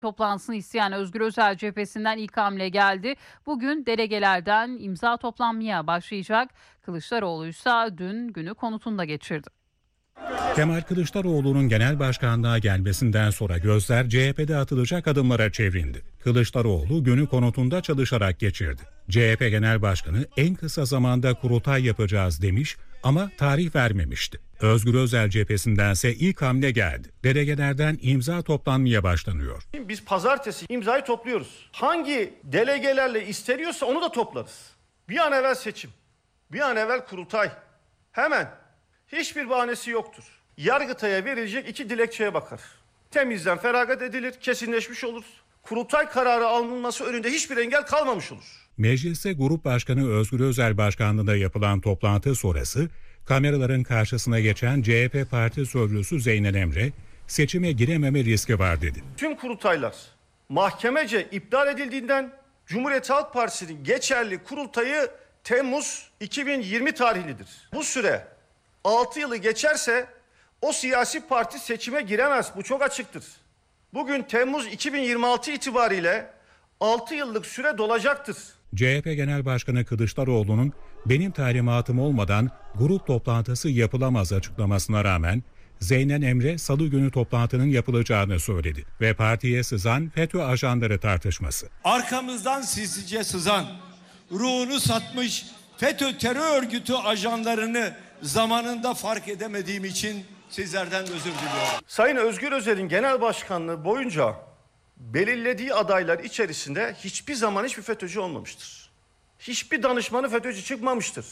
Toplantısını isteyen Özgür Özel cephesinden ilk hamle geldi. Bugün delegelerden imza toplanmaya başlayacak. Kılıçdaroğlu ise dün günü konutunda geçirdi. Kemal Kılıçdaroğlu'nun genel başkanlığa gelmesinden sonra gözler CHP'de atılacak adımlara çevrildi. Kılıçdaroğlu günü konutunda çalışarak geçirdi. CHP Genel Başkanı en kısa zamanda kurultay yapacağız demiş ama tarih vermemişti. Özgür Özel cephesindense ilk hamle geldi. Delegelerden imza toplanmaya başlanıyor. Biz pazartesi imzayı topluyoruz. Hangi delegelerle isteniyorsa onu da toplarız. Bir an evvel seçim, bir an evvel kurultay. Hemen. Hiçbir bahanesi yoktur. Yargıtay'a verilecek 2 dilekçeye bakar. Temizden feragat edilir, kesinleşmiş olur. Kurultay kararı alınması önünde hiçbir engel kalmamış olur. Mecliste Grup Başkanı Özgür Özel başkanlığında yapılan toplantı sonrası kameraların karşısına geçen CHP Parti Sözcüsü Zeynel Emre, seçime girememe riski var dedi. Tüm kurultaylar mahkemece iptal edildiğinden Cumhuriyet Halk Partisi'nin geçerli kurultayı Temmuz 2020 tarihlidir. Bu süre 6 yılı geçerse o siyasi parti seçime giremez. Bu çok açıktır. Bugün Temmuz 2026 itibariyle 6 yıllık süre dolacaktır. CHP Genel Başkanı Kılıçdaroğlu'nun benim talimatım olmadan grup toplantısı yapılamaz açıklamasına rağmen Zeynel Emre salı günü toplantının yapılacağını söyledi ve partiye sızan FETÖ ajanları tartışması. Arkamızdan sinsice sızan, ruhunu satmış FETÖ terör örgütü ajanlarını zamanında fark edemediğim için sizlerden özür diliyorum. Sayın Özgür Özel'in genel başkanlığı boyunca belirlediği adaylar içerisinde hiçbir zaman hiçbir FETÖ'cü olmamıştır. Hiçbir danışmanı FETÖ'cü çıkmamıştır.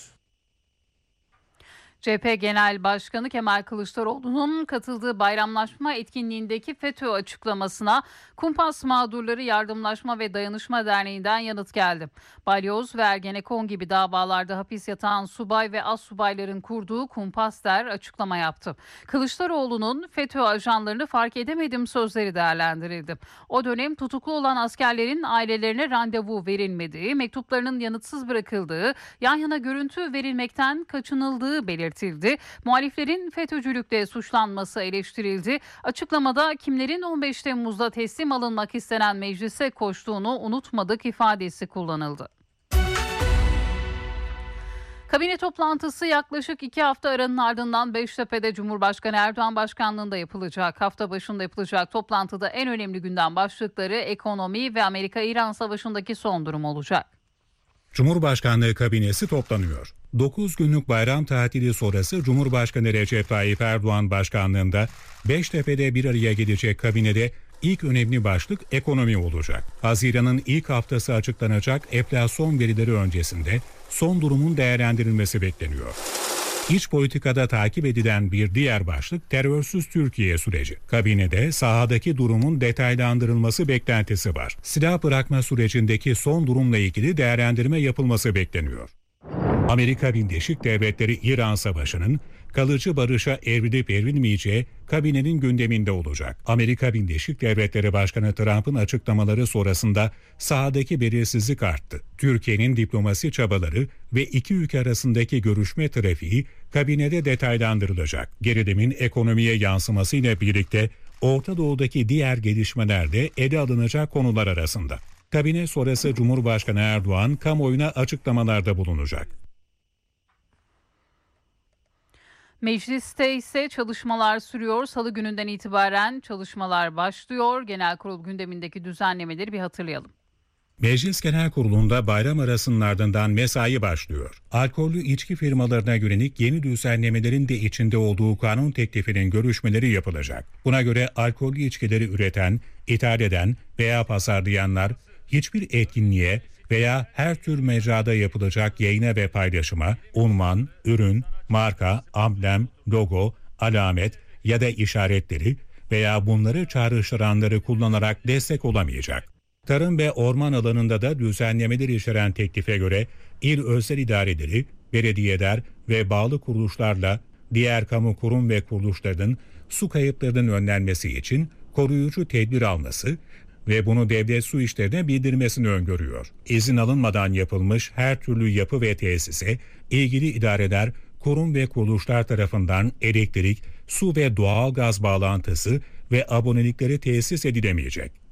CHP Genel Başkanı Kemal Kılıçdaroğlu'nun katıldığı bayramlaşma etkinliğindeki FETÖ açıklamasına Kumpas Mağdurları Yardımlaşma ve Dayanışma Derneği'nden yanıt geldi. Balyoz ve Ergenekon gibi davalarda hapis yatan subay ve astsubayların kurduğu Kumpas Der açıklama yaptı. Kılıçdaroğlu'nun FETÖ ajanlarını fark edemedim sözleri değerlendirildi. O dönem tutuklu olan askerlerin ailelerine randevu verilmediği, mektuplarının yanıtsız bırakıldığı, yan yana görüntü verilmekten kaçınıldığı belirtildi. Muhaliflerin FETÖ'cülükle suçlanması eleştirildi. Açıklamada kimlerin 15 Temmuz'da teslim alınmak istenen meclise koştuğunu unutmadık ifadesi kullanıldı. Kabine toplantısı yaklaşık 2 hafta aranın ardından Beştepe'de Cumhurbaşkanı Erdoğan başkanlığında yapılacak. Hafta başında yapılacak toplantıda en önemli gündem başlıkları ekonomi ve Amerika-İran savaşındaki son durum olacak. Cumhurbaşkanlığı kabinesi toplanıyor. 9 günlük bayram tatili sonrası Cumhurbaşkanı Recep Tayyip Erdoğan başkanlığında Beştepe'de bir araya gelecek kabinede ilk önemli başlık ekonomi olacak. Haziran'ın ilk haftası açıklanacak enflasyon verileri öncesinde son durumun değerlendirilmesi bekleniyor. İç politikada takip edilen bir diğer başlık terörsüz Türkiye süreci. Kabinede sahadaki durumun detaylandırılması beklentisi var. Silah bırakma sürecindeki son durumla ilgili değerlendirme yapılması bekleniyor. Amerika Birleşik Devletleri İran Savaşı'nın kalıcı barışa evrilip evrilmeyeceği kabinenin gündeminde olacak. Amerika Birleşik Devletleri Başkanı Trump'ın açıklamaları sonrasında sahadaki belirsizlik arttı. Türkiye'nin diplomasi çabaları ve iki ülke arasındaki görüşme trafiği kabinede detaylandırılacak. Gerilimin ekonomiye yansımasıyla birlikte Orta Doğu'daki diğer gelişmeler de ele alınacak konular arasında. Kabine sonrası Cumhurbaşkanı Erdoğan kamuoyuna açıklamalarda bulunacak. Mecliste ise çalışmalar sürüyor. Salı gününden itibaren çalışmalar başlıyor. Genel kurul gündemindeki düzenlemeleri bir hatırlayalım. Meclis Genel Kurulu'nda bayram arasının ardından mesai başlıyor. Alkollü içki firmalarına yönelik yeni düzenlemelerin de içinde olduğu kanun teklifinin görüşmeleri yapılacak. Buna göre alkollü içkileri üreten, ithal eden veya pazarlayanlar hiçbir etkinliğe veya her tür mecrada yapılacak yayına ve paylaşıma unvan, ürün, marka, amblem, logo, alamet ya da işaretleri veya bunları çağrıştıranları kullanarak destek olamayacak. Tarım ve orman alanında da düzenlemeler içeren teklife göre il özel idareleri, belediyeler ve bağlı kuruluşlarla diğer kamu kurum ve kuruluşların su kayıplarının önlenmesi için koruyucu tedbir alması ve bunu devlet su işlerine bildirmesini öngörüyor. İzin alınmadan yapılmış her türlü yapı ve tesise ilgili idareler, kurum ve kuruluşlar tarafından elektrik, su ve doğal gaz bağlantısı ve abonelikleri tesis edilemeyecek.